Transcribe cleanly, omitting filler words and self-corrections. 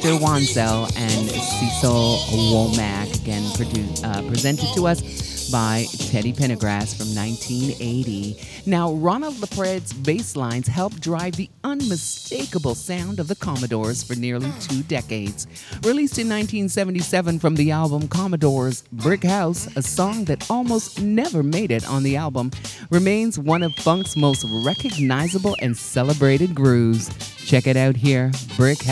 Victor Wansell and Cecil Womack, again presented to us by Teddy Pendergrass from 1980. Now, Ronald LaPrede's bass lines helped drive the unmistakable sound of the Commodores for nearly 2 decades. Released in 1977 from the album Commodore's Brick House, a song that almost never made it on the album, remains one of funk's most recognizable and celebrated grooves. Check it out here, Brick House.